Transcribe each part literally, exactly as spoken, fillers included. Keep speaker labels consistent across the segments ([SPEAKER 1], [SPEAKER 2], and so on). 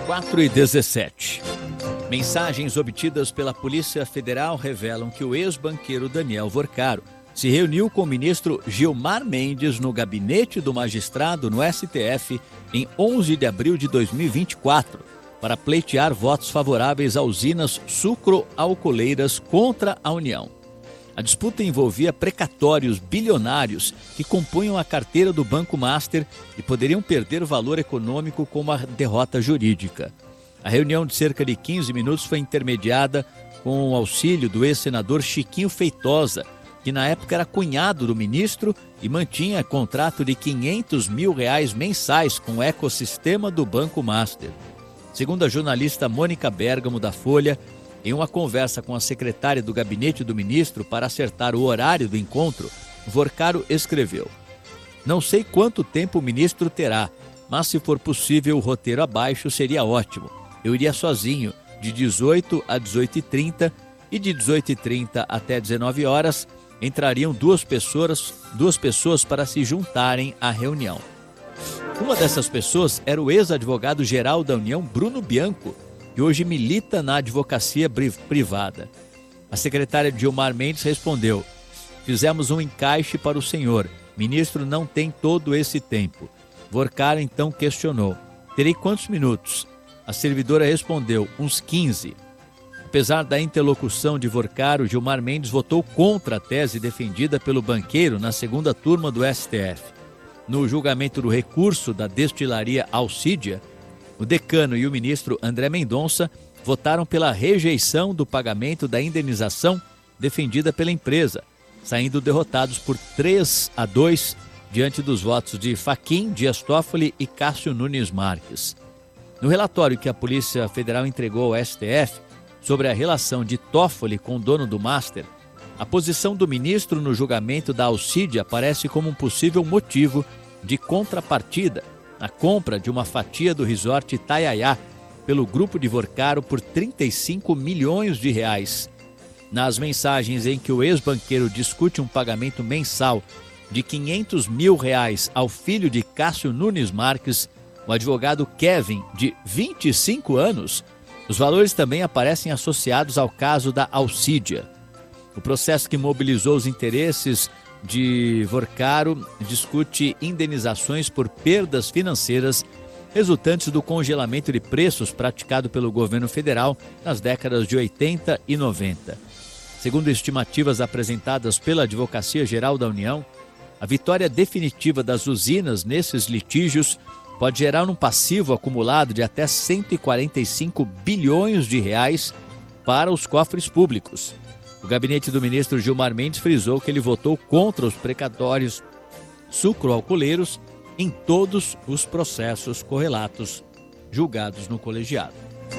[SPEAKER 1] quatro e dezessete. Mensagens obtidas pela Polícia Federal revelam que o ex-banqueiro Daniel Vorcaro se reuniu com o ministro Gilmar Mendes no gabinete do magistrado no S T F em onze de abril de dois mil e vinte e quatro para pleitear votos favoráveis a usinas sucroalcooleiras contra a União. A disputa envolvia precatórios bilionários que compunham a carteira do Banco Master e poderiam perder valor econômico com uma derrota jurídica. A reunião de cerca de quinze minutos foi intermediada com o auxílio do ex-senador Chiquinho Feitosa, que na época era cunhado do ministro e mantinha contrato de quinhentos mil reais mensais com o ecossistema do Banco Master. Segundo a jornalista Mônica Bergamo, da Folha, em uma conversa com a secretária do gabinete do ministro para acertar o horário do encontro, Vorcaro escreveu: "Não sei quanto tempo o ministro terá, mas se for possível o roteiro abaixo seria ótimo. Eu iria sozinho, de dezoito a dezoito e trinta e de dezoito e trinta até dezenove horas entrariam duas pessoas, duas pessoas para se juntarem à reunião." Uma dessas pessoas era o ex-advogado-geral da União, Bruno Bianco, que hoje milita na advocacia privada. A secretária Gilmar Mendes respondeu: "Fizemos um encaixe para o senhor. Ministro não tem todo esse tempo." Vorcaro então questionou: "Terei quantos minutos?" A servidora respondeu: "Uns quinze. Apesar da interlocução de Vorcaro, Gilmar Mendes votou contra a tese defendida pelo banqueiro na segunda turma do S T F. No julgamento do recurso da destilaria Alcídia, o decano e o ministro André Mendonça votaram pela rejeição do pagamento da indenização defendida pela empresa, saindo derrotados por três a dois diante dos votos de Fachin, Dias Toffoli e Cássio Nunes Marques. No relatório que a Polícia Federal entregou ao S T F sobre a relação de Toffoli com o dono do Master, a posição do ministro no julgamento da Alcídia aparece como um possível motivo de contrapartida na compra de uma fatia do resort Itaiaiá pelo grupo de Vorcaro por trinta e cinco milhões de reais. Nas mensagens em que o ex-banqueiro discute um pagamento mensal de quinhentos mil reais ao filho de Cássio Nunes Marques, o advogado Kevin, de vinte e cinco anos, os valores também aparecem associados ao caso da Alcídia. O processo que mobilizou os interesses de Vorcaro discute indenizações por perdas financeiras resultantes do congelamento de preços praticado pelo governo federal nas décadas de oitenta e noventa. Segundo estimativas apresentadas pela Advocacia Geral da União, a vitória definitiva das usinas nesses litígios pode gerar um passivo acumulado de até cento e quarenta e cinco bilhões de reais para os cofres públicos. O gabinete do ministro Gilmar Mendes frisou que ele votou contra os precatórios sucroalcooleiros em todos os processos correlatos julgados no colegiado.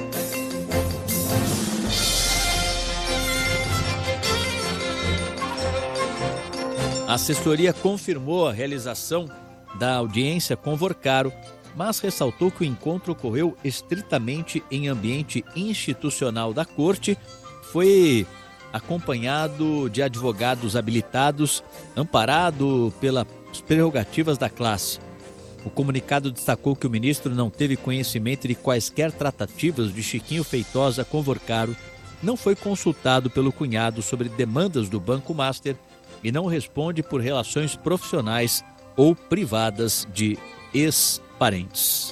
[SPEAKER 1] A assessoria confirmou a realização da audiência com Vorcaro, mas ressaltou que o encontro ocorreu estritamente em ambiente institucional da corte, foi acompanhado de advogados habilitados, amparado pelas prerrogativas da classe. O comunicado destacou que o ministro não teve conhecimento de quaisquer tratativas de Chiquinho Feitosa com Vorcaro, não foi consultado pelo cunhado sobre demandas do Banco Master e não responde por relações profissionais ou privadas de ex-parentes.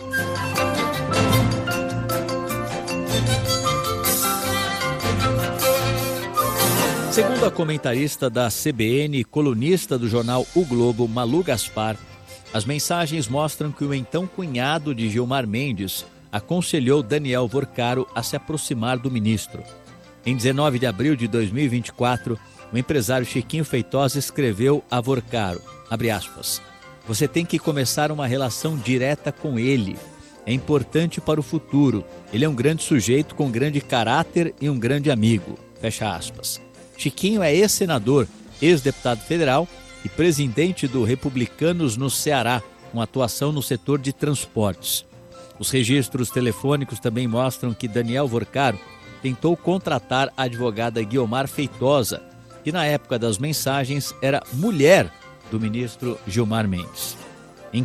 [SPEAKER 1] Segundo a comentarista da C B N e colunista do jornal O Globo, Malu Gaspar, as mensagens mostram que o então cunhado de Gilmar Mendes aconselhou Daniel Vorcaro a se aproximar do ministro. Em dezenove de abril de dois mil e vinte e quatro, o empresário Chiquinho Feitosa escreveu a Vorcaro, abre aspas, "Você tem que começar uma relação direta com ele. É importante para o futuro. Ele é um grande sujeito com grande caráter e um grande amigo." Fecha aspas. Chiquinho é ex-senador, ex-deputado federal e presidente do Republicanos no Ceará, com atuação no setor de transportes. Os registros telefônicos também mostram que Daniel Vorcaro tentou contratar a advogada Guiomar Feitosa, que na época das mensagens era mulher do ministro Gilmar Mendes.